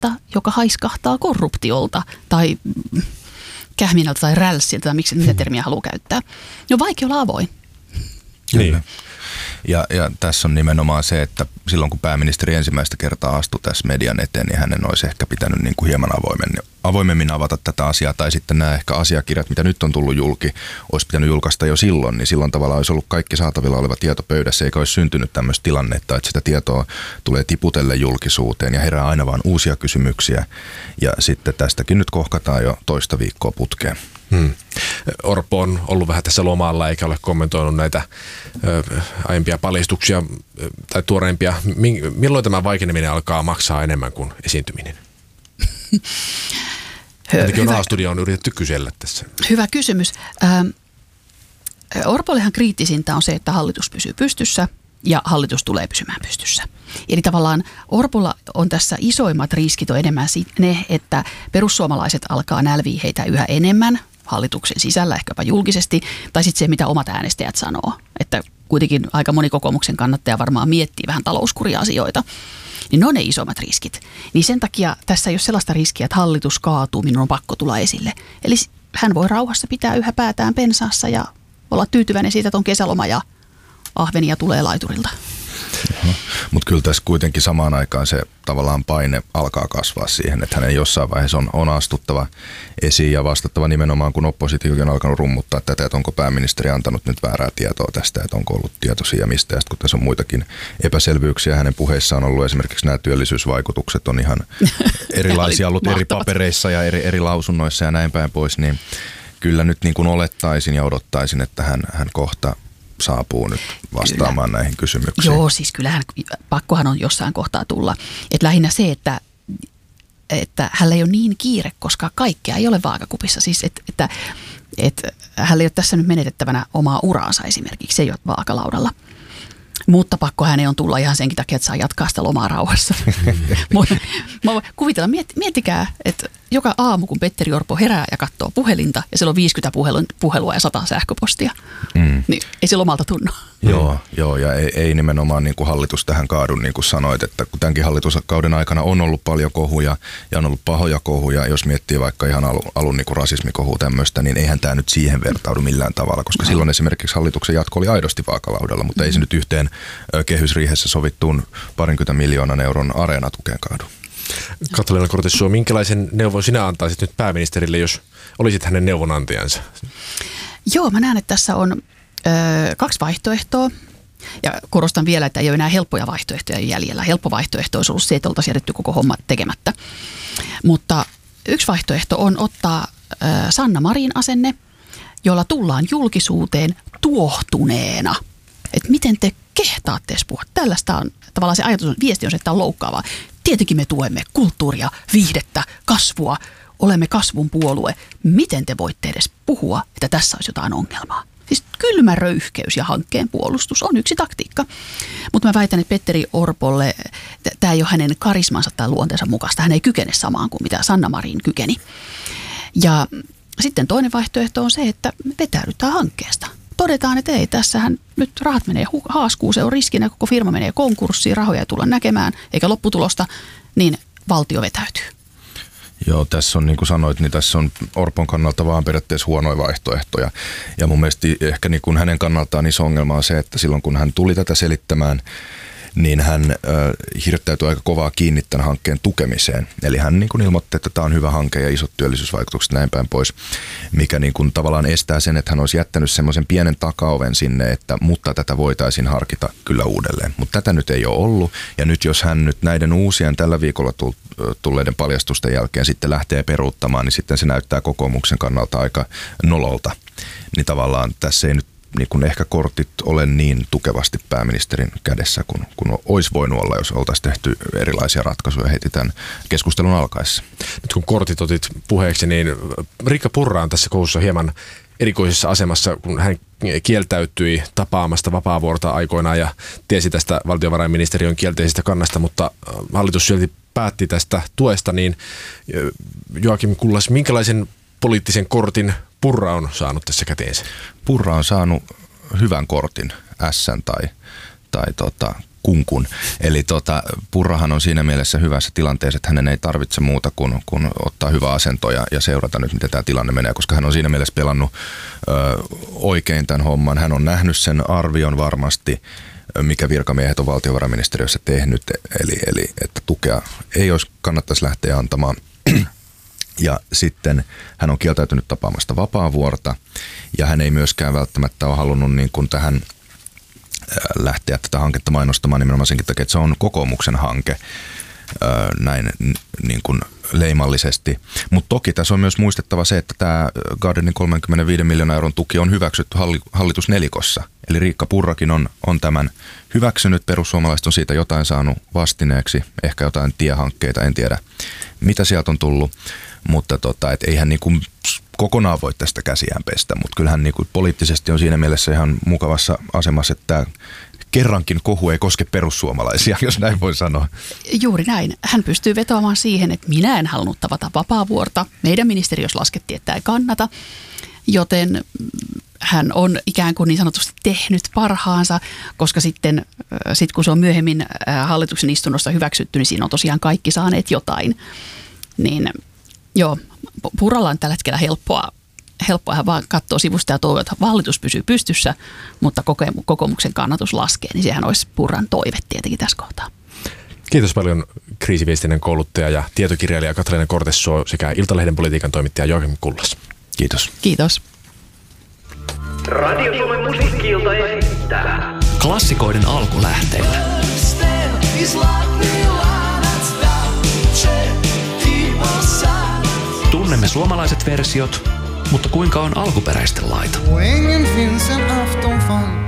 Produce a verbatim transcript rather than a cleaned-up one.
tilannetta, joka haiskahtaa korruptiolta tai kähminältä tai rälssiltä, tai miksi mitä termiä haluaa käyttää. No vaikea olla avoin. Niin. Ja, ja tässä on nimenomaan se, että silloin kun pääministeri ensimmäistä kertaa astui tässä median eteen, niin hänen olisi ehkä pitänyt niin kuin hieman avoimen, avoimemmin avata tätä asiaa. Tai sitten nämä ehkä asiakirjat, mitä nyt on tullut julki, olisi pitänyt julkaista jo silloin. Niin silloin tavallaan olisi ollut kaikki saatavilla oleva tieto pöydässä, eikä olisi syntynyt tämmöistä tilannetta, että sitä tietoa tulee tiputelle julkisuuteen ja herää aina vaan uusia kysymyksiä. Ja sitten tästäkin nyt kohkataan jo toista viikkoa putkeen. Hmm. Orpo on ollut vähän tässä lomalla eikä ole kommentoinut näitä ö, aiempia paljastuksia ö, tai tuoreimpia. Milloin tämä vaikeneminen alkaa maksaa enemmän kuin esiintyminen? Jotenkin on A-studio on yritetty kysellä tässä. Hyvä kysymys. Ähm, Orpollehan kriittisintä on se, että hallitus pysyy pystyssä ja hallitus tulee pysymään pystyssä. Eli tavallaan Orpolla on tässä isoimmat riskit on enemmän ne, että perussuomalaiset alkaa nälviä heitä yhä enemmän hallituksen sisällä, ehkäpä julkisesti, tai sitten se, mitä omat äänestäjät sanoo. Että kuitenkin aika moni kokoomuksen kannattaja varmaan miettii vähän talouskuria-asioita. Niin ne on ne isommat riskit. Niin sen takia tässä ei ole sellaista riskiä, että hallitus kaatuu, minun on pakko tulla esille. Eli hän voi rauhassa pitää yhä päätään pensaassa ja olla tyytyväinen siitä, että on kesäloma ja ahvenia tulee laiturilta. Mutta kyllä tässä kuitenkin samaan aikaan se tavallaan paine alkaa kasvaa siihen, että hänen jossain vaiheessa on, on astuttava esiin ja vastattava nimenomaan, kun oppositiokin on alkanut rummuttaa tätä, että onko pääministeri antanut nyt väärää tietoa tästä, että onko ollut tietoisia ja mistä. Ja sitten kun tässä on muitakin epäselvyyksiä, hänen puheissaan on ollut esimerkiksi nämä työllisyysvaikutukset on ihan erilaisia ollut eri papereissa ja eri, eri lausunnoissa ja näin päin pois, niin kyllä nyt niin kuin olettaisin ja odottaisin, että hän, hän kohta saapuu nyt vastaamaan Kyllä. näihin kysymyksiin. Joo, siis kyllähän pakkohan on jossain kohtaa tulla. Et lähinnä se, että, että hänellä ei ole niin kiire, koska kaikkea ei ole vaakakupissa. Siis et, että et, hänellä ei ole tässä nyt menetettävänä omaa uraansa esimerkiksi, se ei ole vaakalaudalla. Mutta pakko hänen on tulla ihan senkin takia, että saa jatkaa sitä lomaa rauhassa. Kuvitellaan, miet, miettikää, että joka aamu, kun Petteri Orpo herää ja katsoo puhelinta, ja siellä on viisikymmentä puhelua ja sata sähköpostia, mm. niin ei se lomalta tunnu. Joo, joo ja ei, ei nimenomaan niin kuin hallitus tähän kaadu, niin kuin sanoit, että kun tämänkin hallituskauden aikana on ollut paljon kohuja ja on ollut pahoja kohuja, jos miettii vaikka ihan alun, alun niin kuin rasismikohua tämmöistä, niin eihän tämä nyt siihen vertaudu millään tavalla, koska no. silloin esimerkiksi hallituksen jatko oli aidosti vaakalaudalla, mutta mm. ei se nyt yhteen kehysriihessä sovittuun parinkymmentä miljoonan euron areenatukeen kaadu. Kataliina Kortessuo, minkälaisen neuvon sinä antaisit nyt pääministerille, jos olisit hänen neuvonantajansa? Joo, mä näen, että tässä on ö, kaksi vaihtoehtoa. Ja korostan vielä, että ei ole enää helppoja vaihtoehtoja jäljellä. Helppo vaihtoehto olisi ollut se, että oltaisiin jätetty koko homma tekemättä. Mutta yksi vaihtoehto on ottaa ö, Sanna Marin asenne, jolla tullaan julkisuuteen tuohtuneena. Että miten te kehtaatte edes puhua? Tällaista on tavallaan se ajatus, viesti on se, että on loukkaavaa. Tietenkin me tuemme kulttuuria, viihdettä, kasvua. Olemme kasvun puolue. Miten te voitte edes puhua, että tässä olisi jotain ongelmaa? Siis kylmä röyhkeys ja hankkeen puolustus on yksi taktiikka. Mutta mä väitän, että Petteri Orpolle tämä ei ole hänen karismansa tai luonteensa mukaista. Hän ei kykene samaan kuin mitä Sanna Marin kykeni. Ja sitten toinen vaihtoehto on se, että vetäydytään hankkeesta. Todetaan, että ei, tässähän nyt rahat menee haaskuun, se on riskinä, koko firma menee konkurssiin, rahoja ei tulla näkemään, eikä lopputulosta, niin valtio vetäytyy. Joo, tässä on niin kuin sanoit, niin tässä on Orpon kannalta vaan periaatteessa huonoja vaihtoehtoja. Ja mun mielestä ehkä niin kuin hänen kannaltaan iso ongelma on se, että silloin kun hän tuli tätä selittämään, niin hän äh, hirttäytyi aika kovaa kiinni tämän hankkeen tukemiseen. Eli hän niin kuin ilmoitti, että tämä on hyvä hanke ja isot työllisyysvaikutukset näin päin pois, mikä niin kuin tavallaan estää sen, että hän olisi jättänyt semmoisen pienen takaoven sinne, että mutta tätä voitaisiin harkita kyllä uudelleen. Mutta tätä nyt ei ole ollut ja nyt jos hän nyt näiden uusien tällä viikolla tulleiden paljastusten jälkeen sitten lähtee peruuttamaan, niin sitten se näyttää kokoomuksen kannalta aika nololta. Niin tavallaan tässä ei nyt niin kun ehkä kortit ole niin tukevasti pääministerin kädessä, kun, kun olisi voinut olla, jos oltaisiin tehty erilaisia ratkaisuja heti tämän keskustelun alkaessa. Nyt kun kortit otit puheeksi, niin Riikka Purra on tässä kohussa hieman erikoisessa asemassa, kun hän kieltäytyi tapaamasta Vapaavuorta aikoinaan ja tiesi tästä valtiovarainministeriön kielteisestä kannasta, mutta hallitus silti päätti tästä tuesta, niin Joakim Kullas, minkälaisen poliittisen kortin Purra on saanut tässä käteensä? Purra on saanut hyvän kortin, Ässän tai, tai tota, kunkun. Eli tota, Purrahan on siinä mielessä hyvässä tilanteessa, että hänen ei tarvitse muuta kuin, kuin ottaa hyvä asento ja, ja seurata nyt, miten tämä tilanne menee, koska hän on siinä mielessä pelannut ö, oikein tämän homman. Hän on nähnyt sen arvion varmasti, mikä virkamiehet on valtiovarainministeriössä tehnyt, eli, eli että tukea ei olisi kannattaisi lähteä antamaan. Ja sitten hän on kieltäytynyt tapaamasta Vapaavuorta ja hän ei myöskään välttämättä ole halunnut niin kuin tähän lähteä tätä hanketta mainostamaan nimenomaan senkin takia, että se on kokoomuksen hanke näin niin kuin leimallisesti. Mutta toki tässä on myös muistettava se, että tämä Gardenin kolmekymmentäviisi miljoonan euron tuki on hyväksytty hallitusnelikossa. Eli Riikka Purrakin on, on tämän hyväksynyt. Perussuomalaiset on siitä jotain saanut vastineeksi, ehkä jotain tiehankkeita, en tiedä mitä sieltä on tullut. Mutta tota, et eihän niinku kokonaan voi tästä käsiään pestä, mutta kyllähän niinku poliittisesti on siinä mielessä ihan mukavassa asemassa, että kerrankin kohu ei koske perussuomalaisia, jos näin voi sanoa. Juuri näin. Hän pystyy vetoamaan siihen, että minä en halunnut tavata Vapaavuorta. Meidän ministeriössä laskettiin, että ei kannata, joten hän on ikään kuin niin sanotusti tehnyt parhaansa, koska sitten sit kun se on myöhemmin hallituksen istunnossa hyväksytty, niin siinä on tosiaan kaikki saaneet jotain. Niin joo, Purralla on tällä hetkellä helppoa. Helppoa hän vaan katsoo sivusta ja toivoo, että hallitus pysyy pystyssä, mutta kokoomuksen kannatus laskee, niin sehän olisi Purran toive tietenkin tässä kohtaa. Kiitos paljon kriisiviestinnän kouluttaja ja tietokirjailija Katariina Kortesuo sekä Iltalehden politiikan toimittaja Joakim Kullas. Kiitos. Kiitos. Radio Suomen musiikki-ilta esittää klassikoiden alkulähteillä. Tunnemme suomalaiset versiot, mutta kuinka on alkuperäisten laita? Och ingen finns en afton fan